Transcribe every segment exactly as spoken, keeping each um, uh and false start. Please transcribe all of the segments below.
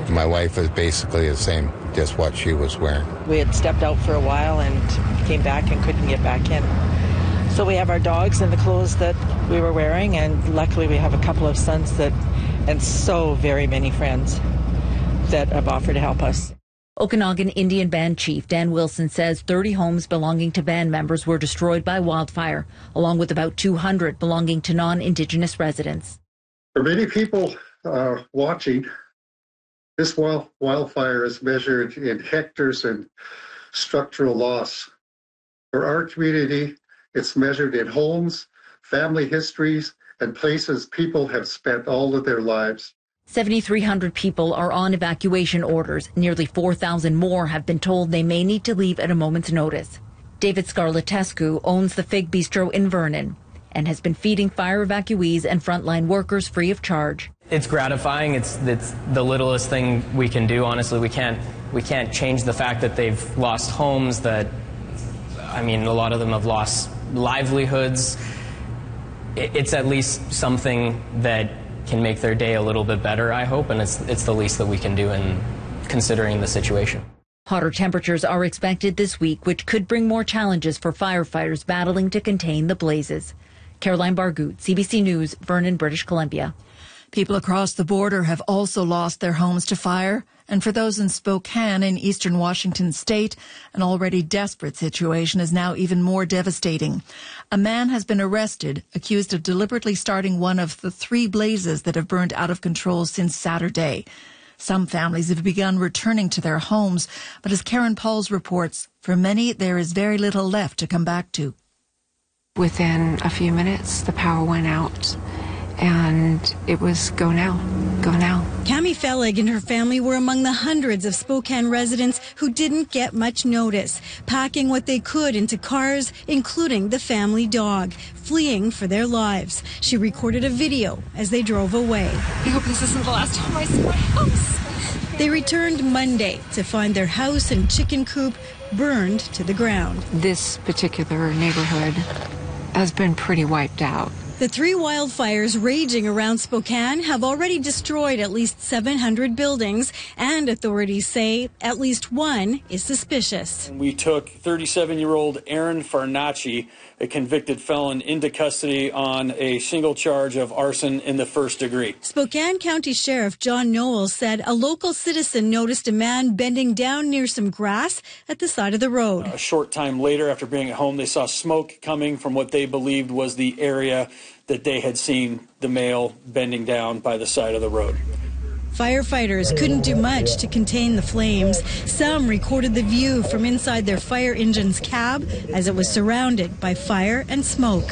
My wife was basically the same, just what she was wearing. We had stepped out for a while and came back and couldn't get back in. So we have our dogs and the clothes that we were wearing, and luckily we have a couple of sons that, and so very many friends that have offered to help us. Okanagan Indian Band Chief Dan Wilson says thirty homes belonging to band members were destroyed by wildfire, along with about two hundred belonging to non-Indigenous residents. For many people uh, watching, this wild, wildfire is measured in hectares and structural loss. For our community, it's measured in homes, family histories, and places people have spent all of their lives. seven thousand three hundred people are on evacuation orders. Nearly four thousand more have been told they may need to leave at a moment's notice. David Scarlatescu owns the Fig Bistro in Vernon and has been feeding fire evacuees and frontline workers free of charge. It's gratifying. It's, it's the littlest thing we can do, honestly. We can't, we can't change the fact that they've lost homes, that, I mean, a lot of them have lost livelihoods. It's at least something that can make their day a little bit better, I hope, and it's, it's the least that we can do in considering the situation. Hotter temperatures are expected this week, which could bring more challenges for firefighters battling to contain the blazes. Caroline Bargout, C B C News, Vernon, British Columbia. People across the border have also lost their homes to fire. And for those in Spokane in eastern Washington state, an already desperate situation is now even more devastating. A man has been arrested, accused of deliberately starting one of the three blazes that have burned out of control since Saturday. Some families have begun returning to their homes, but as Karen Pauls reports, for many there is very little left to come back to. Within a few minutes, the power went out. And it was go now, go now. Cami Fellig and her family were among the hundreds of Spokane residents who didn't get much notice, packing what they could into cars, including the family dog, fleeing for their lives. She recorded a video as they drove away. I hope this isn't the last time I see my house. They returned Monday to find their house and chicken coop burned to the ground. This particular neighborhood has been pretty wiped out. The three wildfires raging around Spokane have already destroyed at least seven hundred buildings, and authorities say at least one is suspicious. We took thirty-seven-year-old Aaron Farnacci, a convicted felon, into custody on a single charge of arson in the first degree. Spokane County Sheriff John Knowles said a local citizen noticed a man bending down near some grass at the side of the road. A short time later, after being at home, they saw smoke coming from what they believed was the area that they had seen the male bending down by the side of the road. Firefighters couldn't do much to contain the flames. Some recorded the view from inside their fire engine's cab as it was surrounded by fire and smoke.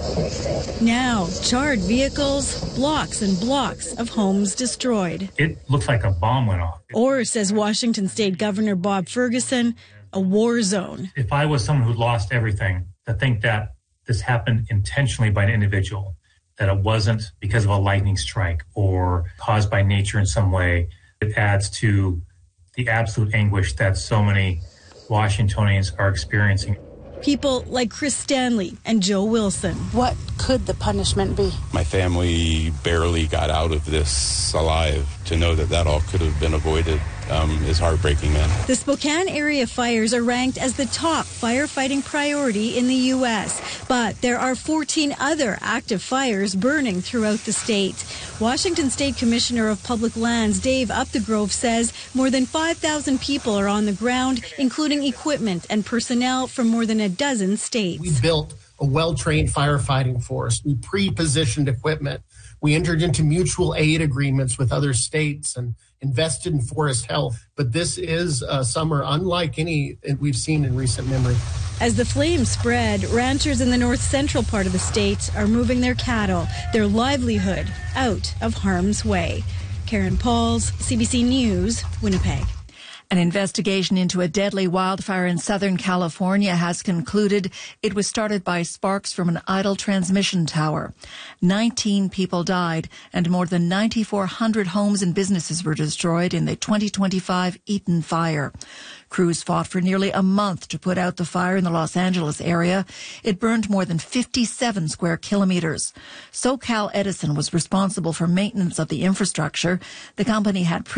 Now, charred vehicles, blocks and blocks of homes destroyed. It looks like a bomb went off. Or, says Washington State Governor Bob Ferguson, a war zone. If I was someone who lost everything, to think that this happened intentionally by an individual, that it wasn't because of a lightning strike or caused by nature in some way, it adds to the absolute anguish that so many Washingtonians are experiencing. People like Chris Stanley and Joe Wilson. What could the punishment be? My family barely got out of this alive. To know that that all could have been avoided um, is heartbreaking, man. The Spokane area fires are ranked as the top firefighting priority in the U S, but there are fourteen other active fires burning throughout the state. Washington State Commissioner of Public Lands Dave Upthegrove says more than five thousand people are on the ground, including equipment and personnel from more than a dozen states. We built a well-trained firefighting force. We pre-positioned equipment. We entered into mutual aid agreements with other states and invested in forest health. But this is a summer unlike any we've seen in recent memory. As the flames spread, ranchers in the north central part of the state are moving their cattle, their livelihood, out of harm's way. Karen Pauls, C B C News, Winnipeg. An investigation into a deadly wildfire in Southern California has concluded it was started by sparks from an idle transmission tower. nineteen people died and more than nine thousand four hundred homes and businesses were destroyed in the twenty twenty-five Eaton fire. Crews fought for nearly a month to put out the fire in the Los Angeles area. It burned more than fifty-seven square kilometers. SoCal Edison was responsible for maintenance of the infrastructure. The company had